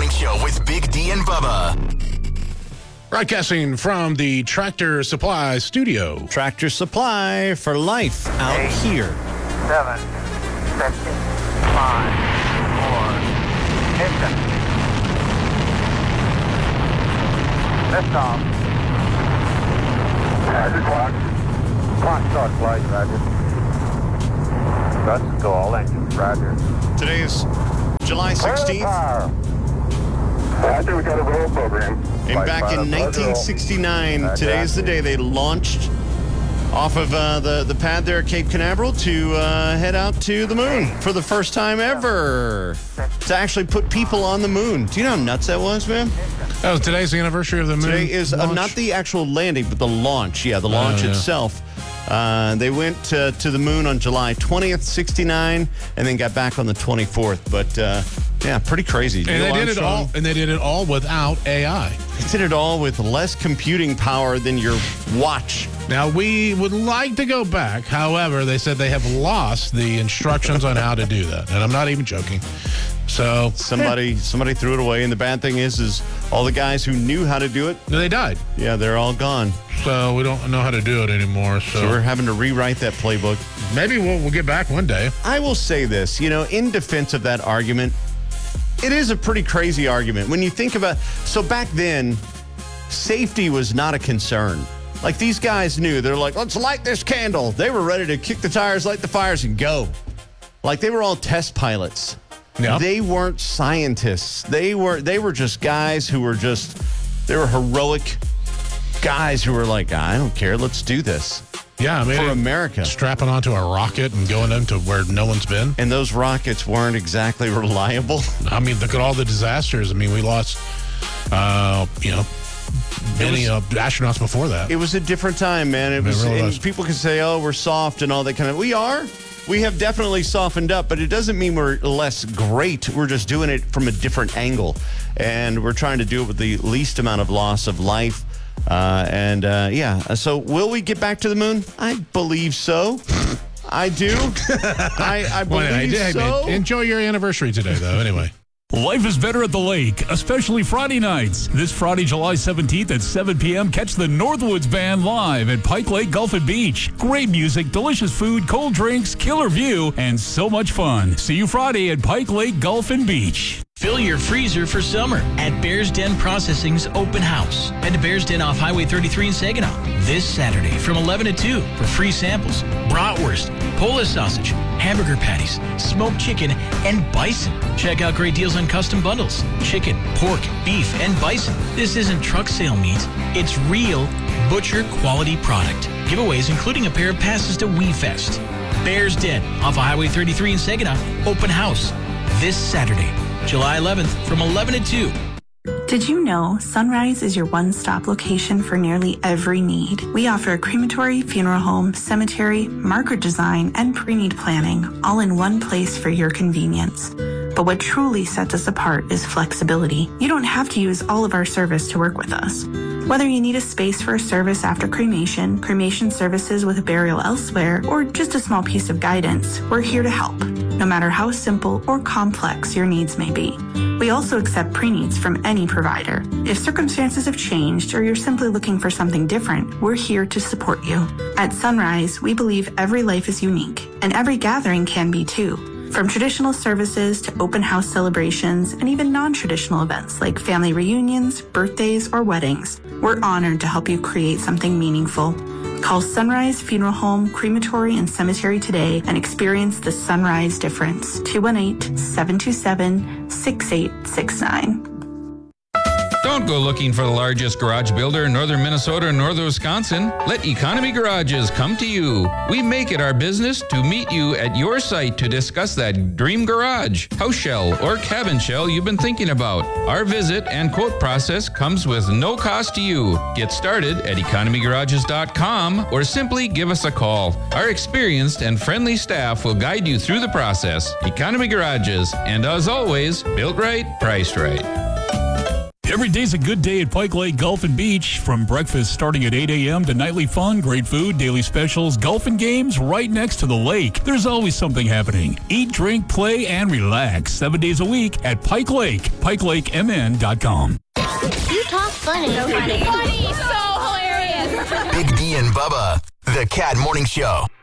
Morning Show with Big D and Bubba. Broadcasting from the Tractor Supply studio. Tractor Supply for life out 8, here. 7, 6, 5, 4, ignition. Liftoff. Roger, clock. Clock start flight, Roger. Let's go, all engines, Roger. Today is July 16th. Roger, we got a roll program. And back in 1969, today is the day they launched off of the pad there at Cape Canaveral to head out to the moon for the first time ever. To actually put people on the moon. Do you know how nuts that was, man? Oh, today's the anniversary of the moon. Today is not the actual landing, but the launch. Yeah, the launch itself. They went to the moon on July 20th, 69, and then got back on the 24th. But yeah, pretty crazy. And they did it all. And they did it all without AI. They did it all with less computing power than your watch. Now, we would like to go back. However, they said they have lost the instructions on how to do that. And I'm not even joking. So somebody threw it away. And the bad thing is all the guys who knew how to do it, they died. Yeah, they're all gone. So we don't know how to do it anymore. So we're having to rewrite that playbook. Maybe we'll get back one day. I will say this, in defense of that argument, it is a pretty crazy argument. When you think about, so back then, safety was not a concern. Like, these guys knew. They're like, let's light this candle. They were ready to kick the tires, light the fires, and go. Like, they were all test pilots. Yeah. They weren't scientists. They were just guys who were they were heroic guys who were like, I don't care, let's do this. Yeah, I mean, for America. Strapping onto a rocket and going into where no one's been. And those rockets weren't exactly reliable. I mean, look at all the disasters. I mean, we lost, many astronauts before that. It was a different time, man. It really was. People can say, oh, we're soft and all that kind of. We are. We have definitely softened up, but it doesn't mean we're less great. We're just doing it from a different angle. And we're trying to do it with the least amount of loss of life. So will we get back to the moon? I believe so. I do. I believe so. Enjoy your anniversary today, though, anyway. Life is better at the lake, especially Friday nights. This Friday, July 17th at 7 p.m., catch the Northwoods Band live at Pike Lake Golf and Beach. Great music, delicious food, cold drinks, killer view, and so much fun. See you Friday at Pike Lake Golf and Beach. Fill your freezer for summer at Bears Den Processing's Open House. Head to Bears Den off Highway 33 in Saginaw this Saturday from 11 to 2 for free samples, bratwurst, Polish sausage, hamburger patties, smoked chicken, and bison. Check out great deals on custom bundles, chicken, pork, beef, and bison. This isn't truck sale meat. It's real butcher quality product. Giveaways including a pair of passes to We Fest. Bears Den off of Highway 33 in Saginaw. Open House this Saturday, July 11th from 11 to 2. Did you know Sunrise is your one-stop location for nearly every need? We offer a crematory, funeral home, cemetery, marker design, and pre-need planning, all in one place for your convenience. But what truly sets us apart is flexibility. You don't have to use all of our service to work with us. Whether you need a space for a service after cremation, cremation services with a burial elsewhere, or just a small piece of guidance, we're here to help, no matter how simple or complex your needs may be. We also accept pre-needs from any provider. If circumstances have changed or you're simply looking for something different, we're here to support you. At Sunrise, we believe every life is unique, and every gathering can be too. From traditional services to open house celebrations and even non-traditional events like family reunions, birthdays, or weddings, we're honored to help you create something meaningful. Call Sunrise Funeral Home, Crematory, and Cemetery today and experience the Sunrise difference. 218-727-6869. Don't go looking for the largest garage builder in northern Minnesota and northern Wisconsin. Let Economy Garages come to you. We make it our business to meet you at your site to discuss that dream garage, house shell, or cabin shell you've been thinking about. Our visit and quote process comes with no cost to you. Get started at economygarages.com or simply give us a call. Our experienced and friendly staff will guide you through the process. Economy Garages, and as always, built right, priced right. Every day's a good day at Pike Lake Golf and Beach. From breakfast starting at 8 a.m. to nightly fun, great food, daily specials, golf and games right next to the lake. There's always something happening. Eat, drink, play, and relax 7 days a week at Pike Lake. PikeLakeMN.com. You talk funny. So funny. So hilarious. Big D and Bubba, the Cat Morning Show.